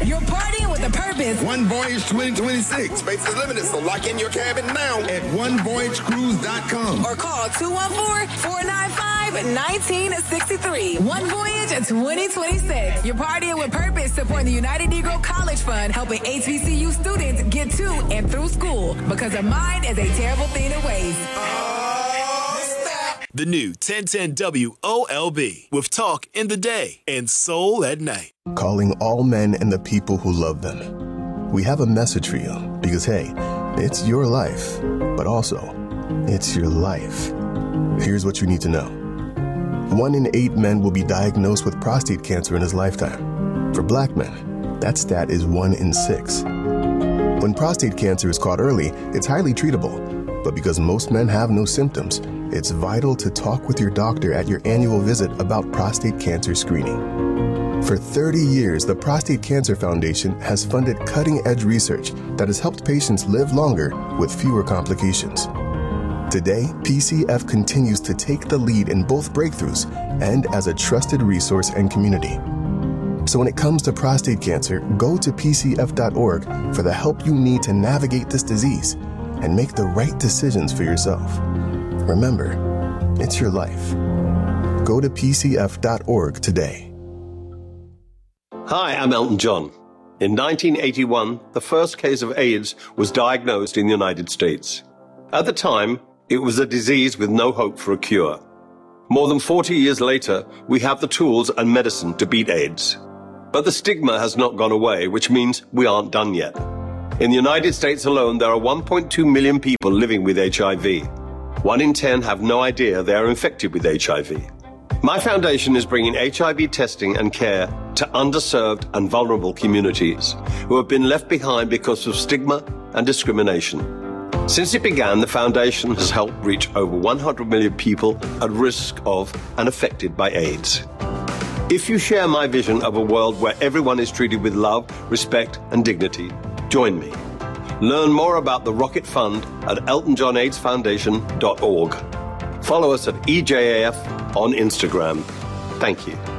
You're partying with a purpose. One Voyage 2026. Space is limited, so lock in your cabin now at onevoyagecruise.com. Or call 214-495-1963. One Voyage 2026. You're partying with purpose, supporting the United Negro College Fund, helping HBCU students get to and through school. Because a mind is a terrible thing to waste. The new 1010 WOLB with talk in the day and soul at night. Calling all men and the people who love them. We have a message for you because, hey, it's your life, but also it's your life. Here's what you need to know. 1 in 8 men will be diagnosed with prostate cancer in his lifetime. For black men, that stat is 1 in 6. When prostate cancer is caught early, it's highly treatable. But because most men have no symptoms, it's vital to talk with your doctor at your annual visit about prostate cancer screening. For 30 years, the Prostate Cancer Foundation has funded cutting-edge research that has helped patients live longer with fewer complications. Today, PCF continues to take the lead in both breakthroughs and as a trusted resource and community. So when it comes to prostate cancer, go to pcf.org for the help you need to navigate this disease and make the right decisions for yourself. Remember, it's your life. Go to pcf.org today. Hi, I'm Elton John. In 1981, the first case of AIDS was diagnosed in the United States. At the time, it was a disease with no hope for a cure. More than 40 years later, we have the tools and medicine to beat AIDS. But the stigma has not gone away, which means we aren't done yet. In the United States alone, there are 1.2 million people living with HIV. 1 in 10 have no idea they are infected with HIV. My foundation is bringing HIV testing and care to underserved and vulnerable communities who have been left behind because of stigma and discrimination. Since it began, the foundation has helped reach over 100 million people at risk of and affected by AIDS. If you share my vision of a world where everyone is treated with love, respect, and dignity, join me. Learn more about the Rocket Fund at eltonjohnaidsfoundation.org. Follow us at EJAF on Instagram. Thank you.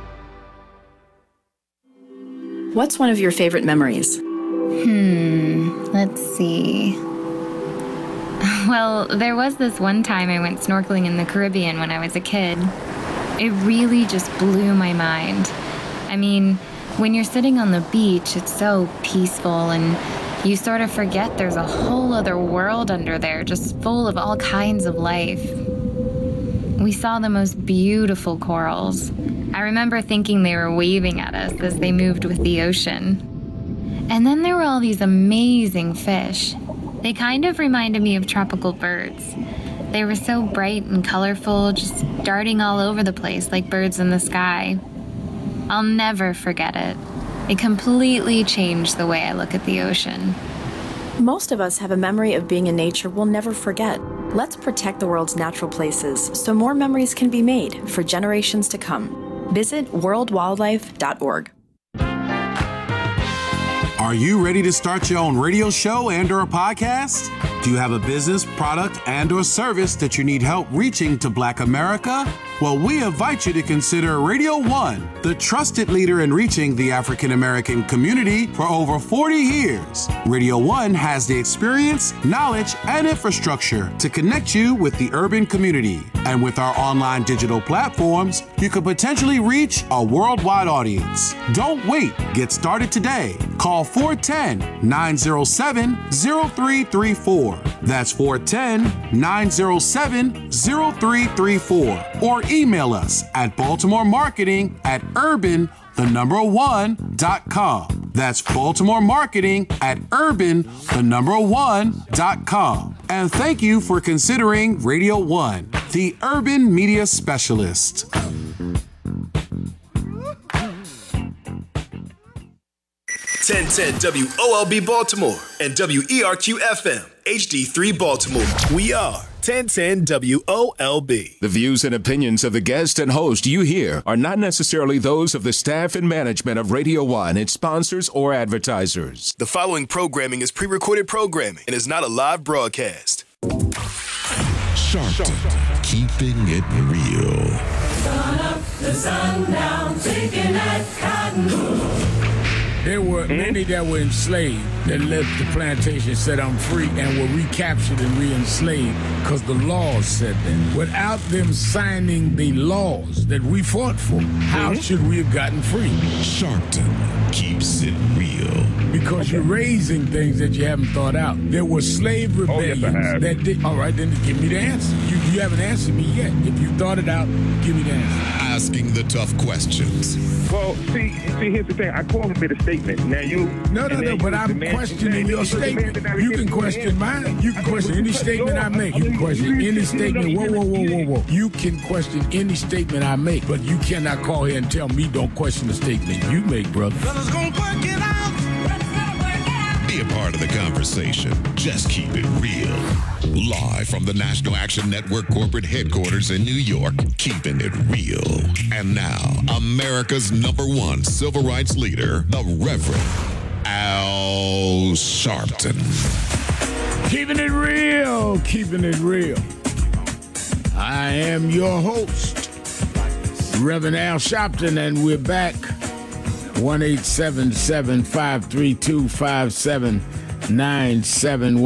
What's one of your favorite memories? Let's see. Well, there was this one time I went snorkeling in the Caribbean when I was a kid. It really just blew my mind. I mean, when you're sitting on the beach, it's so peaceful and you sort of forget there's a whole other world under there, just full of all kinds of life. We saw the most beautiful corals. I remember thinking they were waving at us as they moved with the ocean. And then there were all these amazing fish. They kind of reminded me of tropical birds. They were so bright and colorful, just darting all over the place like birds in the sky. I'll never forget it. It completely changed the way I look at the ocean. Most of us have a memory of being in nature we'll never forget. Let's protect the world's natural places so more memories can be made for generations to come. Visit worldwildlife.org. Are you ready to start your own radio show and/or a podcast? Do you have a business, product, and/or service that you need help reaching to Black America? Well, we invite you to consider Radio One, the trusted leader in reaching the African American community for over 40 years. Radio One has the experience, knowledge, and infrastructure to connect you with the urban community. And with our online digital platforms, you could potentially reach a worldwide audience. Don't wait. Get started today. Call 410-907-0334. That's 410-907-0334. Or email us at baltimoremarketing@urban1.com. That's baltimoremarketing@urban1.com. And thank you for considering Radio One, the urban media specialist. 1010 WOLB Baltimore and WERQ FM HD3 Baltimore. We are 1010 WOLB. The views and opinions of the guest and host you hear are not necessarily those of the staff and management of Radio One, its sponsors, or advertisers. The following programming is pre-recorded programming and is not a live broadcast. Sharpton, keeping it real. Sun up to sundown, taking that cotton. There were many that were enslaved that left the plantation, said I'm free, and were recaptured and re-enslaved because the laws said that. Without them signing the laws that we fought for, how should we have gotten free? Sharpton keeps it real. Because you're raising things that you haven't thought out. There were slave rebellions that did. All right, then give me the answer. You haven't answered me yet. If you thought it out, give me the answer. Asking the tough questions. Well, see, here's the thing. I call him a statement. Now you. No, but I'm questioning your statement. You can question mine. You can question any statement I make. You can question any statement. Whoa. You can question any statement I make, but you cannot call here and tell me don't question the statement you make, brother. Brothers gonna work it out. Be a part of the conversation. Just keep it real. Live from the National Action Network corporate headquarters in New York, keeping it real. And now, America's #1 civil rights leader, the Reverend Al Sharpton. Keeping it real, keeping it real. I am your host, Reverend Al Sharpton, and we're back. 1-877-532-5797,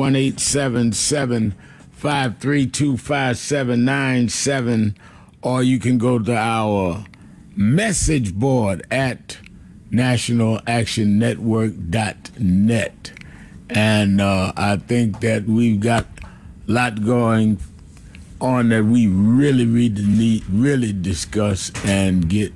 1-877-532-5797, or you can go to our message board at nationalactionnetwork.net. And I think that we've got a lot going on that we really need to discuss and get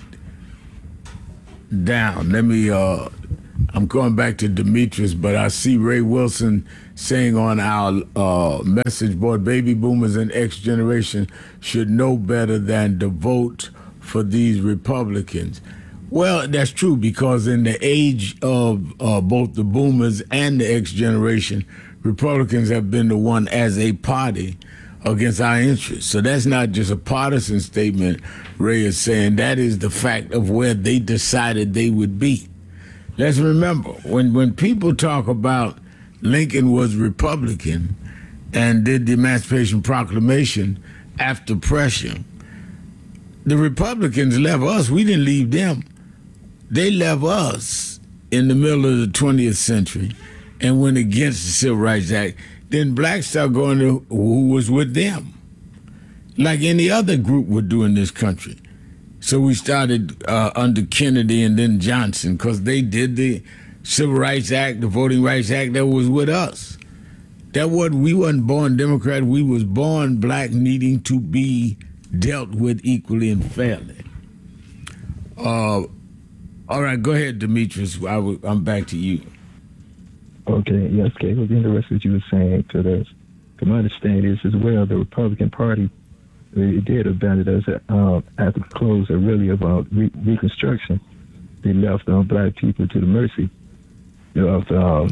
down. Let me, I'm going back to Demetrius, but I see Ray Wilson saying on our message board, baby boomers and X generation should know better than to vote for these Republicans. Well, that's true, because in the age of both the boomers and the X generation, Republicans have been the one as a party against our interests. So that's not just a partisan statement Ray is saying. That is the fact of where they decided they would be. Let's remember, when people talk about Lincoln was Republican and did the Emancipation Proclamation after pressure, the Republicans left us. We didn't leave them. They left us in the middle of the 20th century and went against the Civil Rights Act. Then blacks started going to who was with them, like any other group would do in this country. So we started under Kennedy and then Johnson, because they did the Civil Rights Act, the Voting Rights Act that was with us. We wasn't born Democrat, we was born black, needing to be dealt with equally and fairly. All right, go ahead, Demetrius. I'm back to you. Okay, yes, okay. It was interesting what you were saying, because my understanding is as well, the Republican Party, it did abandon us at the close of Reconstruction. They left black people to the mercy of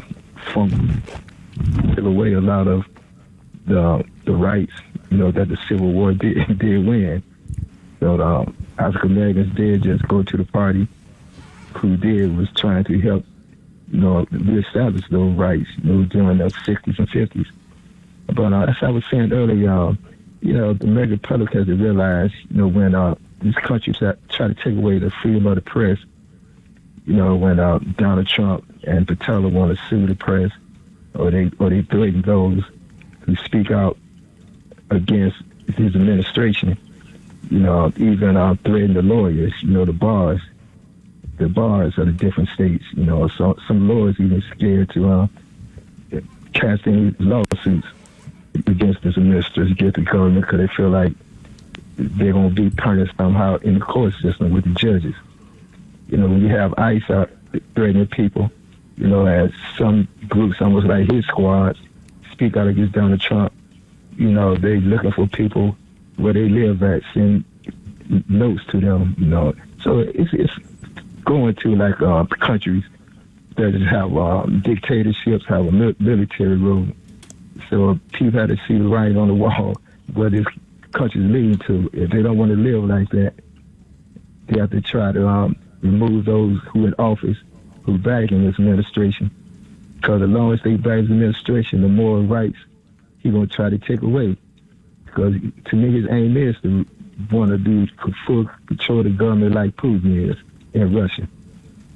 took away a lot of the rights, that the Civil War did win. So African Americans did just go to the party. Who did was trying to help reestablish those rights, during the 60s and 50s. But as I was saying earlier, the American public has to realize, when this country try to take away the freedom of the press, when Donald Trump and Patella want to sue the press, or they threaten those who speak out against his administration, even threaten the lawyers, the bars. The bars of the different states, so some lawyers even scared to cast any lawsuits against this administration, against the government, because they feel like they're going to be punished somehow in the court system with the judges. When you have ICE out threatening people, as some groups, almost like his squad, speak out against Donald Trump, they looking for people where they live at, send notes to them, So it's going to like countries that have dictatorships, have a military rule. So people have to see the writing on the wall where this country's leading to. If they don't want to live like that, they have to try to remove those who in office who back in this administration. Because the longer they back the administration, the more rights he's going to try to take away. Because to me, his aim is to want to do full control of the government like Putin is in Russia.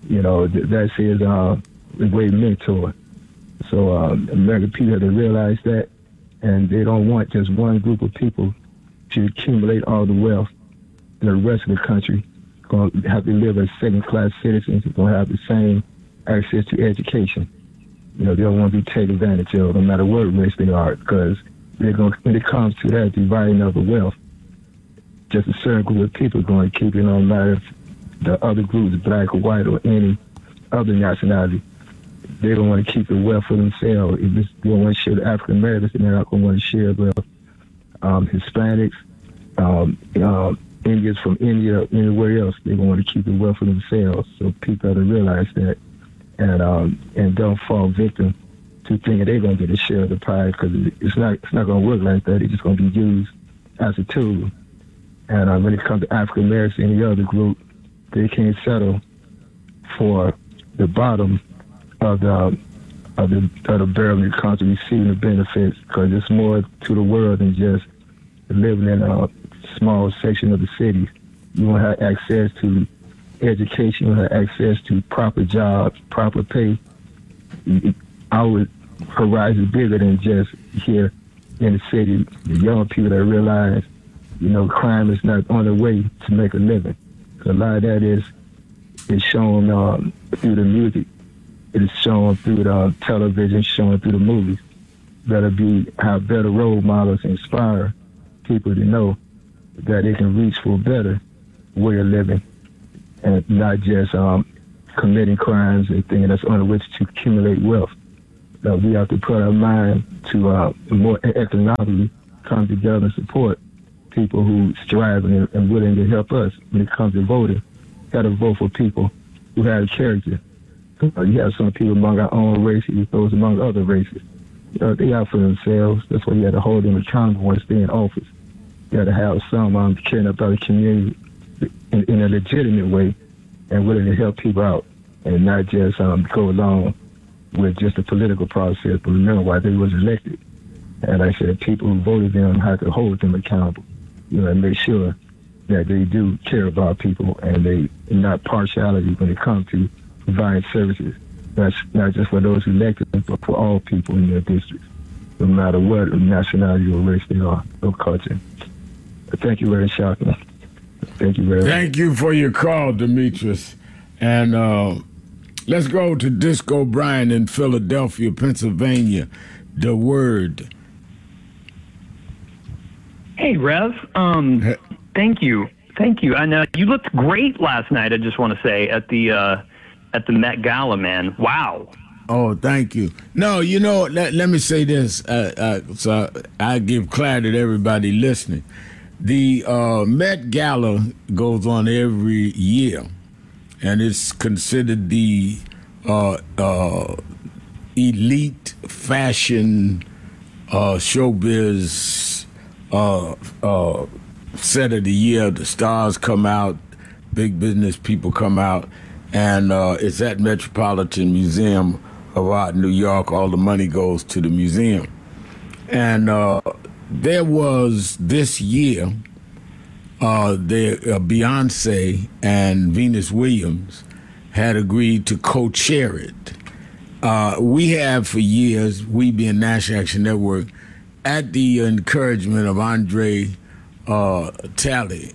You know, that's his great mentor. So American people have to realize that, and they don't want just one group of people to accumulate all the wealth. And the rest of the country going to have to live as second-class citizens, going to have the same access to education. You know, they don't want to be taken advantage of, no matter what race they are, because they're going, when it comes to that dividing of the wealth, just a certain group of people are going to keep it, no matter if the other groups, black or white or any other nationality. They don't want to keep the wealth for themselves. If they don't want to share the African Americans, they're not going to want to share the Hispanics, Indians from India, or anywhere else. They want to keep the wealth for themselves. So people have to realize that, and don't fall victim to thinking they're going to get a share of the pie, because it's not going to work like that. It's just going to be used as a tool. And when it comes to African Americans, any other group, they can't settle for the bottom of the barrel when it comes to receiving the benefits, because it's more to the world than just living in a small section of the city. You want to have access to education, you want to have access to proper jobs, proper pay. Our horizon is bigger than just here in the city. The young people that realize, you know, crime is not on the way to make a living. A lot of that is shown through the music. It is shown through the television, shown through the movies. Better have better role models, inspire people to know that they can reach for a better way of living, and not just committing crimes and thinking that's on which to accumulate wealth. We have to put our mind to more economically come together and support people who strive and willing to help us when it comes to voting. Got to vote for people who have character. You have some people among our own races, those among other races. You know, they out for themselves. That's why you have to hold them accountable when they stay in office. You got to have some caring about the community in a legitimate way and willing to help people out, and not just go along with just the political process, but remember why they was elected. And like I said, people who voted them have to hold them accountable, you know, and make sure that they do care about people and they not partiality when it comes to providing services. That's not just for those elected, but for all people in their districts, no matter what nationality or race they are, or culture. Thank you very much. Thank you very much. Thank you for your call, Demetrius. And let's go to Disco Brian in Philadelphia, Pennsylvania. The Word. Hey, Rev. Thank you. And you looked great last night, I just want to say, at the Met Gala, man. Wow. Oh, thank you. No, you know, let me say this, so I give clarity to everybody listening. The Met Gala goes on every year, and it's considered the elite fashion showbiz set of the year. The stars come out, big business people come out, and it's at Metropolitan Museum of Art in New York. All the money goes to the museum. And there was this year, Beyonce and Venus Williams had agreed to co-chair it. We have for years, we being National Action Network, at the encouragement of Andre Talley,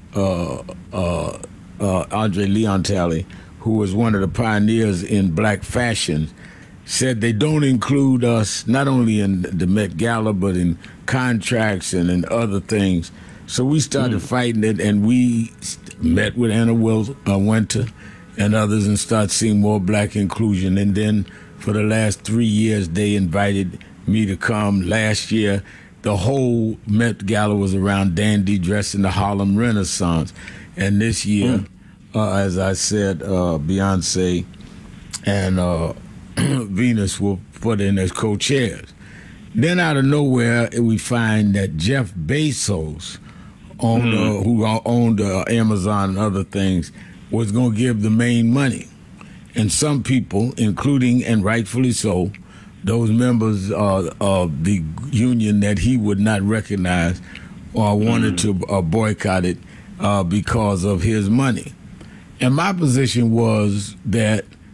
Andre Leon Talley, who was one of the pioneers in black fashion, said they don't include us not only in the Met Gala but in contracts and in other things. So we started fighting it, and we met with Anna Wintour and others and started seeing more black inclusion. And then for the last 3 years, they invited me to come. Last year, the whole Met Gala was around dandy dress in the Harlem Renaissance. And this year, as I said, Beyonce and Venus were put in as co-chairs. Then out of nowhere, we find that Jeff Bezos, who owned Amazon and other things, was going to give the main money. And some people, including, and rightfully so, those members of the union that he would not recognize wanted to boycott it because of his money. And my position was that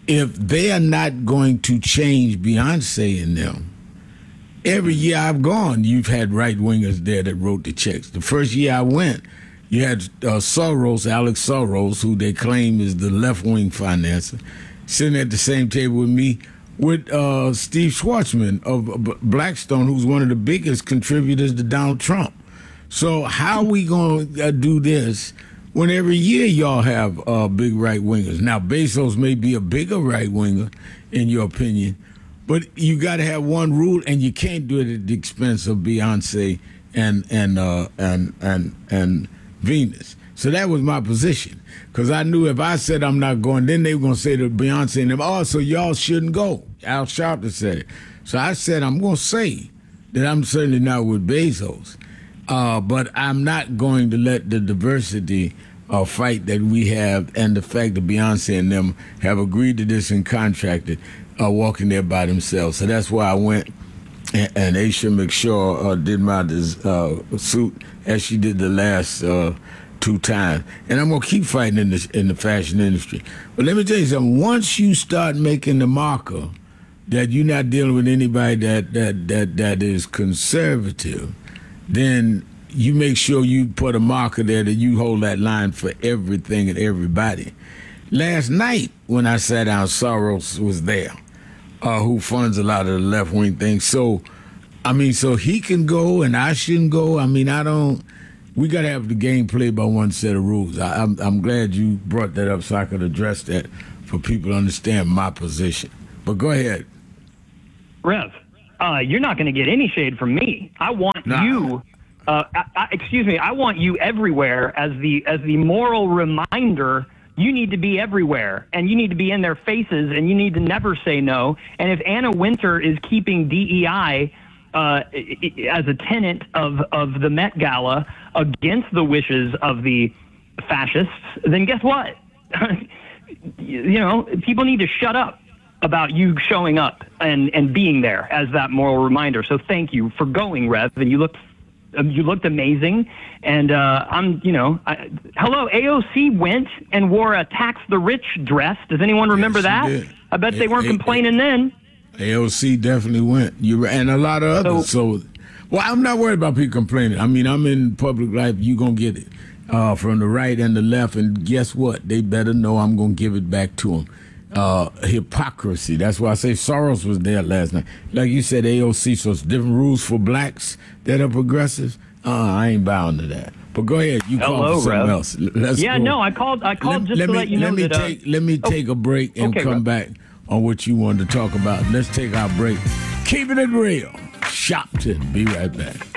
if they are not going to change Beyonce and them, every year I've gone, you've had right-wingers there that wrote the checks. The first year I went, you had Soros, Alex Soros, who they claim is the left-wing financier, sitting at the same table with me, with Steve Schwarzman of Blackstone, who's one of the biggest contributors to Donald Trump. So how are we going to do this when every year y'all have big right-wingers? Now, Bezos may be a bigger right-winger, in your opinion, but you got to have one rule, and you can't do it at the expense of Beyonce and Venus. So that was my position, because I knew if I said I'm not going, then they were going to say to Beyonce and them, oh, so y'all shouldn't go. Al Sharpton said it. So I said I'm going to say that I'm certainly not with Bezos, but I'm not going to let the diversity fight that we have and the fact that Beyonce and them have agreed to this and contracted walking there by themselves. So that's why I went, and Aisha McShaw did my suit as she did the last 2 times. And I'm going to keep fighting in the fashion industry. But let me tell you something. Once you start making the marker that you're not dealing with anybody that is conservative, then you make sure you put a marker there that you hold that line for everything and everybody. Last night when I sat down, Soros was there, who funds a lot of the left-wing things. So he can go and I shouldn't go. We got to have the game played by one set of rules. I'm glad you brought that up so I could address that for people to understand my position. But go ahead. Rev, you're not going to get any shade from me. I want you... I want you everywhere as the moral reminder. You need to be everywhere, and you need to be in their faces, and you need to never say no. And if Anna Wintour is keeping DEI as a tenet of the Met Gala against the wishes of the fascists, then guess what? People need to shut up about you showing up and being there as that moral reminder. So thank you for going, Rev, and you looked amazing, and hello, AOC went and wore a tax the rich dress. Does anyone remember that? Did. I bet they weren't complaining then. AOC definitely went. And a lot of others. So, I'm not worried about people complaining. I'm in public life. You gonna get it from the right and the left, and guess what? They better know I'm gonna give it back to them. Hypocrisy. That's why I say Soros was there last night. Like you said, AOC, so it's different rules for blacks that are progressives. I ain't bound to that. But go ahead. You called for something else. Let's go. No, I called just to let you know that... Let me take a break and come back on what you wanted to talk about. Let's take our break. Keeping it real. Shopton. Be right back.